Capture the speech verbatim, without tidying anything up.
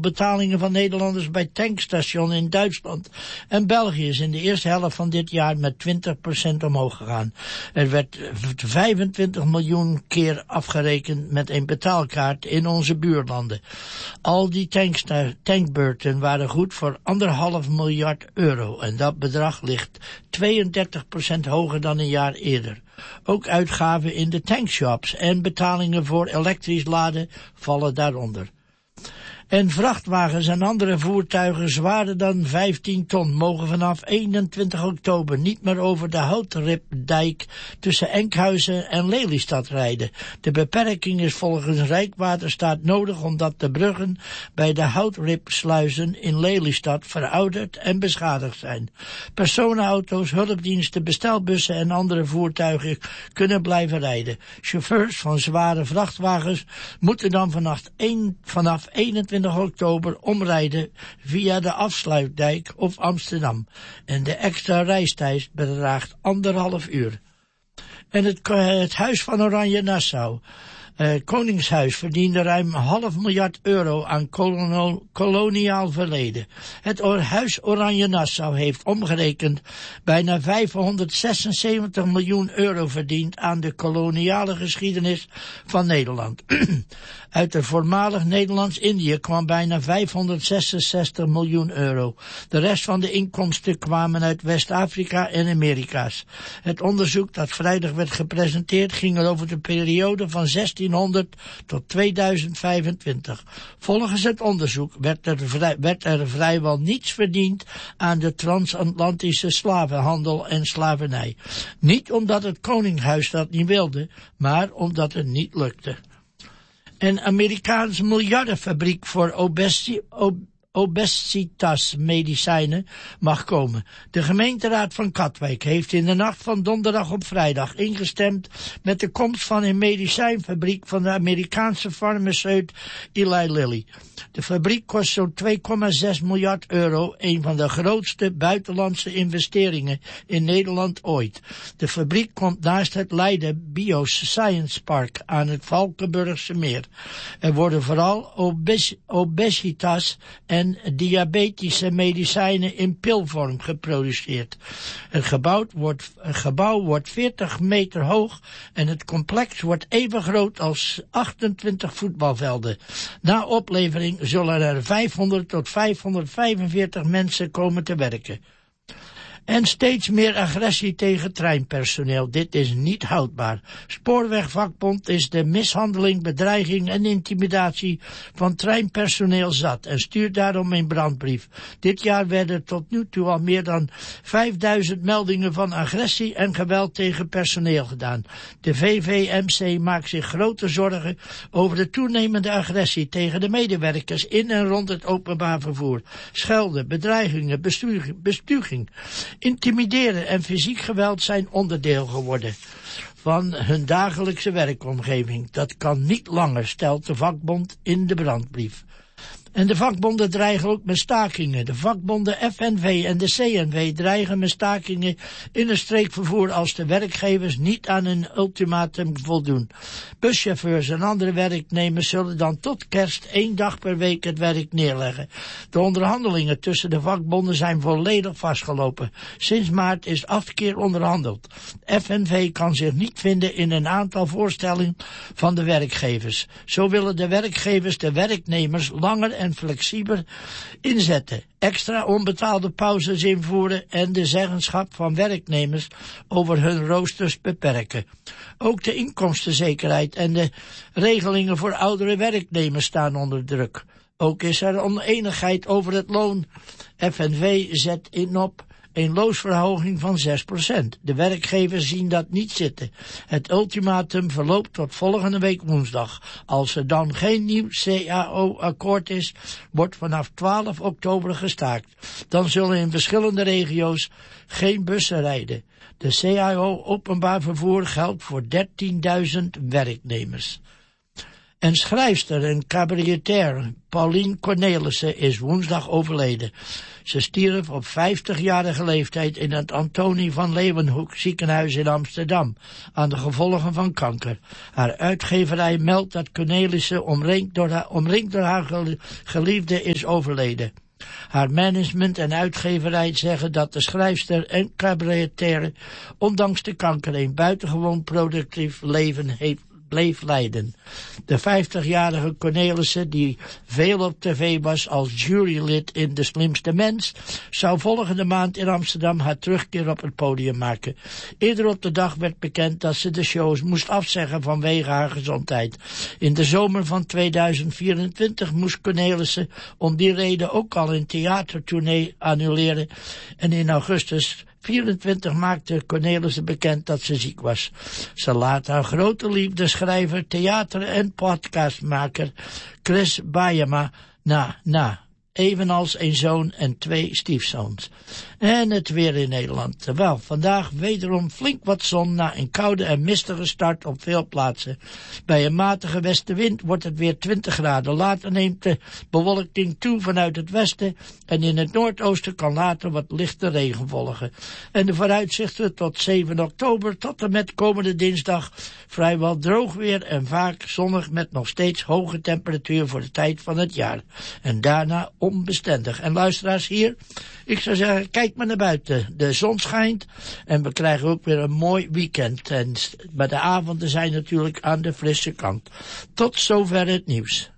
betalingen van Nederlanders bij tankstations in Duitsland en België is in de eerste helft van dit jaar met twintig procent omhoog gegaan. Er werd vijfentwintig miljoen keer afgerekend met een betaalkaart in onze buurlanden. Al die tanksta- tankbeurten waren goed voor anderhalf miljard euro en dat bedrag ligt tweeëndertig procent hoger dan een jaar eerder. Ook uitgaven in de tankshops en betalingen voor elektrisch laden vallen daaronder. En vrachtwagens en andere voertuigen zwaarder dan vijftien ton mogen vanaf eenentwintig oktober niet meer over de Houtripdijk tussen Enkhuizen en Lelystad rijden. De beperking is volgens Rijkswaterstaat nodig omdat de bruggen bij de Houtripsluizen in Lelystad verouderd en beschadigd zijn. Personenauto's, hulpdiensten, bestelbussen en andere voertuigen kunnen blijven rijden. Chauffeurs van zware vrachtwagens moeten dan vanaf, een, vanaf eenentwintig oktober omrijden via de Afsluitdijk of Amsterdam. En de extra reistijd bedraagt anderhalf uur. En het, het Huis van Oranje Nassau. Het uh, Koningshuis verdiende ruim een half miljard euro aan koloniaal, koloniaal verleden. Het Huis Oranje Nassau heeft omgerekend bijna vijfhonderdzesenzeventig miljoen euro verdiend aan de koloniale geschiedenis van Nederland. Uit het voormalig Nederlands-Indië kwam bijna vijfhonderdzesenzestig miljoen euro. De rest van de inkomsten kwamen uit West-Afrika en Amerika's. Het onderzoek dat vrijdag werd gepresenteerd ging er over de periode van zestienhonderd tot tweeduizend vijfentwintig. Volgens het onderzoek werd er, vrij, werd er vrijwel niets verdiend aan de transatlantische slavenhandel en slavernij. Niet omdat het Koningshuis dat niet wilde, maar omdat het niet lukte. Een Amerikaanse miljardenfabriek voor obesi- ob- obesitasmedicijnen mag komen. De gemeenteraad van Katwijk heeft in de nacht van donderdag op vrijdag ingestemd met de komst van een medicijnfabriek van de Amerikaanse farmaceut Eli Lilly. De fabriek kost zo'n twee komma zes miljard euro, een van de grootste buitenlandse investeringen in Nederland ooit. De fabriek komt naast het Leiden Bioscience Park aan het Valkenburgse meer. Er worden vooral obes- obesitas en diabetische medicijnen in pilvorm geproduceerd. Het gebouw wordt, het gebouw wordt veertig meter hoog en het complex wordt even groot als achtentwintig voetbalvelden. Na oplevering zullen er vijfhonderd tot vijfhonderdvijfenveertig mensen komen te werken. En steeds meer agressie tegen treinpersoneel. Dit is niet houdbaar. Spoorwegvakbond is de mishandeling, bedreiging en intimidatie van treinpersoneel zat en stuurt daarom een brandbrief. Dit jaar werden tot nu toe al meer dan vijfduizend meldingen van agressie en geweld tegen personeel gedaan. De V V M C maakt zich grote zorgen over de toenemende agressie tegen de medewerkers in en rond het openbaar vervoer. Schelden, bedreigingen, bestuging, bestuging intimideren en fysiek geweld zijn onderdeel geworden van hun dagelijkse werkomgeving. Dat kan niet langer, stelt de vakbond in de brandbrief. En de vakbonden dreigen ook met stakingen. De vakbonden F N V en de C N V dreigen met stakingen in het streekvervoer als de werkgevers niet aan hun ultimatum voldoen. Buschauffeurs en andere werknemers zullen dan tot kerst één dag per week het werk neerleggen. De onderhandelingen tussen de vakbonden zijn volledig vastgelopen. Sinds maart is acht keer onderhandeld. F N V kan zich niet vinden in een aantal voorstellingen van de werkgevers. Zo willen de werkgevers de werknemers langer en flexibeler inzetten, extra onbetaalde pauzes invoeren en de zeggenschap van werknemers over hun roosters beperken. Ook de inkomstenzekerheid en de regelingen voor oudere werknemers staan onder druk. Ook is er oneenigheid over het loon. F N V zet in op een loonsverhoging van zes procent. De werkgevers zien dat niet zitten. Het ultimatum verloopt tot volgende week woensdag. Als er dan geen nieuw C A O-akkoord is, wordt vanaf twaalf oktober gestaakt. Dan zullen in verschillende regio's geen bussen rijden. De C A O openbaar vervoer geldt voor dertienduizend werknemers. En schrijfster en cabaretier Pauline Cornelissen is woensdag overleden. Ze stierf op vijftigjarige leeftijd in het Antonie van Leeuwenhoek ziekenhuis in Amsterdam, aan de gevolgen van kanker. Haar uitgeverij meldt dat Cornelissen omringd door haar, omringd door haar geliefde is overleden. Haar management en uitgeverij zeggen dat de schrijfster en cabaretier ondanks de kanker een buitengewoon productief leven heeft bleef leiden. De vijftigjarige Cornelissen, die veel op tv was als jurylid in De Slimste Mens, zou volgende maand in Amsterdam haar terugkeer op het podium maken. Eerder op de dag werd bekend dat ze de shows moest afzeggen vanwege haar gezondheid. In de zomer van tweeduizend vierentwintig moest Cornelissen om die reden ook al een theatertournee annuleren en in augustus vierentwintig maakte Cornelissen bekend dat ze ziek was. Ze laat haar grote liefde, schrijver, theater- en podcastmaker Chris Bajema na, na. Evenals een zoon en twee stiefzoons. En het weer in Nederland. Terwijl vandaag wederom flink wat zon na een koude en mistige start op veel plaatsen. Bij een matige westenwind wordt het weer twintig graden. Later neemt de bewolking toe vanuit het westen en in het noordoosten kan later wat lichte regen volgen. En de vooruitzichten tot zeven oktober tot en met komende dinsdag vrijwel droog weer en vaak zonnig met nog steeds hoge temperatuur voor de tijd van het jaar. En daarna onbestendig. En luisteraars hier, ik zou zeggen, kijk maar naar buiten. De zon schijnt en we krijgen ook weer een mooi weekend. En, maar de avonden zijn natuurlijk aan de frisse kant. Tot zover het nieuws.